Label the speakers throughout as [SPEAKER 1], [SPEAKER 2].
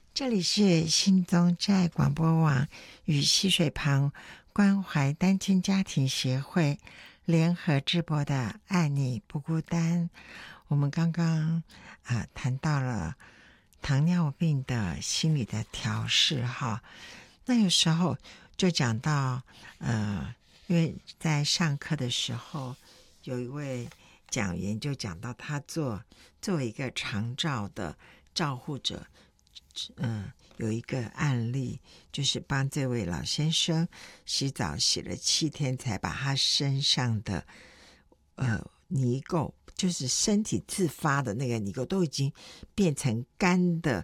[SPEAKER 1] 这里是新宗真爱广播网与溪水旁关怀单亲家庭协会联合制播的爱你不孤单。我们刚刚谈到了糖尿病的心理的调试哈，那有时候就讲到因为在上课的时候有一位讲员就讲到他作为一个长照的照护者，有一个案例，就是帮这位老先生洗澡洗了7天才把他身上的泥垢，就是身体自发的那个泥垢都已经变成干的，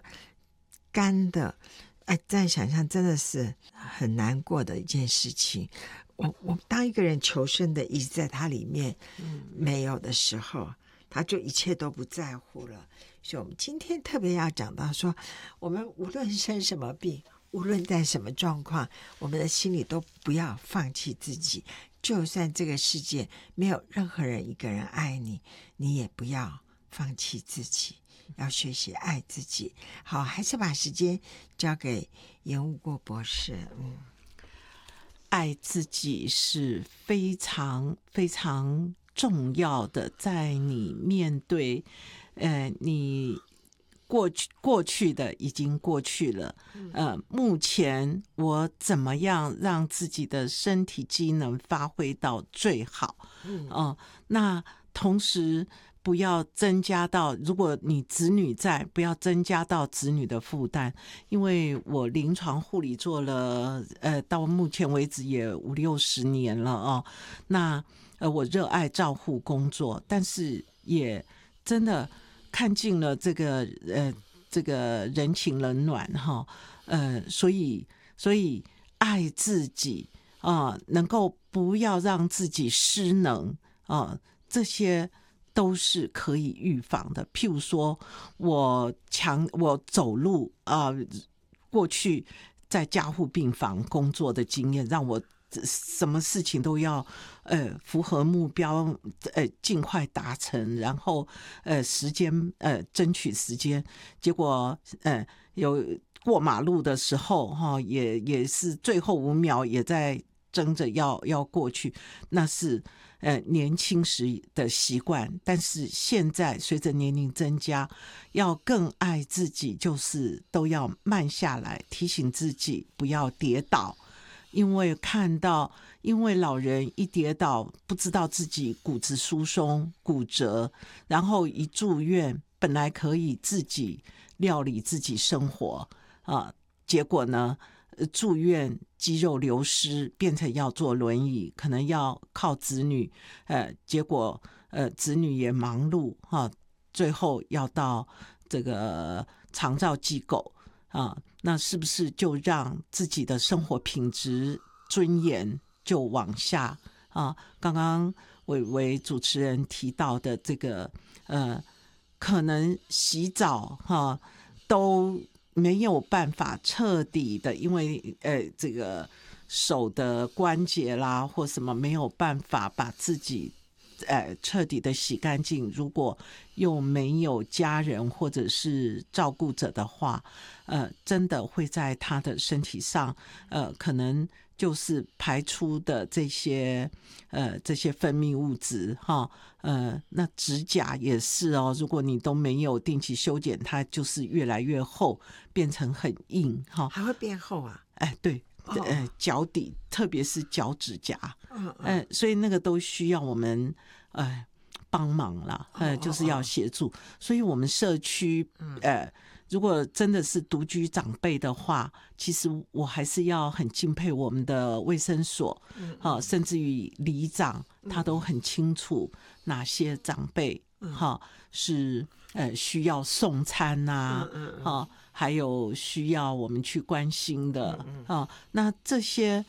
[SPEAKER 1] 这样想象真的是很难过的一件事情。我当一个人求生的意识在他里面没有的时候，他就一切都不在乎了。所以我们今天特别要讲到说，我们无论生什么病，无论在什么状况，我们的心里都不要放弃自己。就算这个世界没有任何人一个人爱你，你也不要放弃自己，要学习爱自己。好，还是把时间交给严无过博士。
[SPEAKER 2] 爱自己是非常非常重要的，在你面对你过去的已经过去了，目前我怎么样让自己的身体机能发挥到最好？那同时不要增加到，如果你子女在，不要增加到子女的负担。因为我临床护理做了到目前为止也50-60年了哦。那我热爱照护工作，但是也真的看尽了这个人情冷暖哈。所以爱自己能够不要让自己失能这些都是可以预防的。譬如说我走路过去在加护病房工作的经验，让我什么事情都要符合目标，尽快达成，然后时间争取时间。结果有过马路的时候也是最后5秒也在争着要过去，那是年轻时的习惯。但是现在随着年龄增加，要更爱自己，就是都要慢下来，提醒自己不要跌倒。因为老人一跌倒，不知道自己骨质疏松骨折，然后一住院，本来可以自己料理自己生活结果呢住院肌肉流失，变成要坐轮椅，可能要靠子女，结果子女也忙碌最后要到这个长照机构那是不是就让自己的生活品质尊严就往下刚刚伟主持人提到的这个可能洗澡都没有办法彻底的，因为这个手的关节啦或什么没有办法把自己彻底的洗干净，如果又没有家人或者是照顾者的话真的会在他的身体上可能就是排出的这些分泌物质那指甲也是如果你都没有定期修剪，它就是越来越厚，变成很硬
[SPEAKER 1] 还会变厚啊？
[SPEAKER 2] 对脚底特别是脚指甲所以那个都需要我们帮忙啦就是要协助。所以我们社区如果真的是独居长辈的话，其实我还是要很敬佩我们的卫生所甚至于里长他都很清楚哪些长辈是需要送餐还有需要我们去关心的那这些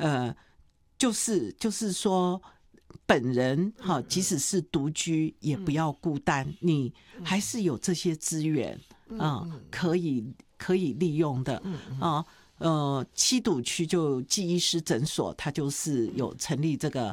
[SPEAKER 2] 就是说本人即使是独居也不要孤单，你还是有这些资源可以利用的七堵区就纪医师诊所，它就是有成立这个